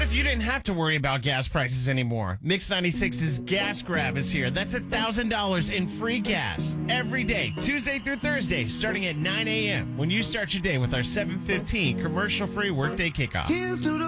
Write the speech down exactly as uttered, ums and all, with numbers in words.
if you didn't have to worry about gas prices anymore? Mix ninety-six's Gas Grab is here. That's one thousand dollars in free gas every day, Tuesday through Thursday, starting at nine a.m. when you start your day with our seven fifteen commercial-free workday kickoff. Here's to the